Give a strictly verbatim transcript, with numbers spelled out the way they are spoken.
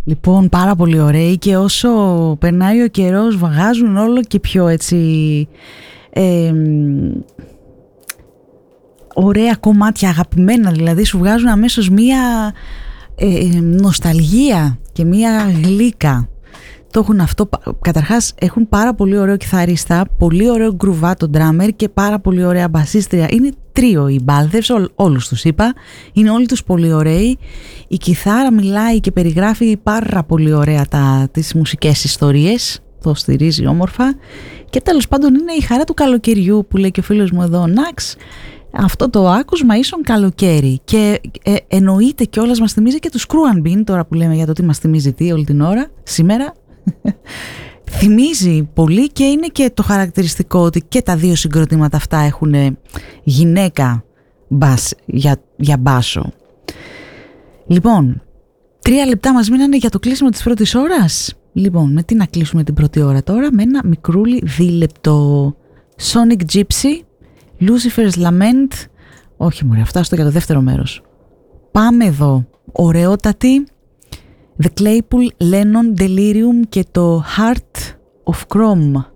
Λοιπόν, πάρα πολύ ωραίοι και όσο περνάει ο καιρός βγάζουν όλο και πιο έτσι ε, ωραία κομμάτια, αγαπημένα, δηλαδή σου βγάζουν αμέσως μία ε, νοσταλγία και μία γλύκα. Το έχουν αυτό, καταρχάς έχουν πάρα πολύ ωραίο κιθαρίστα, πολύ ωραίο γκρουβάτο ντράμερ και πάρα πολύ ωραία μπασίστρια. Είναι τρίο οι Balthers, ό, όλους τους είπα, είναι όλοι τους πολύ ωραίοι. Η κιθάρα μιλάει και περιγράφει πάρα πολύ ωραία τα, τις μουσικές ιστορίες, το στηρίζει όμορφα και τέλος πάντων είναι η χαρά του καλοκαιριού που λέει και ο φίλος μου εδώ, Ναξ. Αυτό το άκουσμα ίσον καλοκαίρι και ε, εννοείται κιόλας μας θυμίζει και το Screw and Bean, τώρα που λέμε για το τι μας θυμίζει τι όλη την ώρα σήμερα. Θυμίζει πολύ και είναι και το χαρακτηριστικό ότι και τα δύο συγκροτήματα αυτά έχουν γυναίκα μπας, για, για μπάσο. Λοιπόν, τρία λεπτά μας μείνανε για το κλείσιμο της πρώτης ώρας. Λοιπόν, με τι να κλείσουμε την πρώτη ώρα τώρα? Με ένα μικρούλι δίλεπτο. Sonic Gypsy, Lucifer's Lament. Όχι μωρέ, φτάσω για το δεύτερο μέρος. Πάμε εδώ, ωραιότατη The Claypool, Lennon, Delirium και το Heart of Chrome.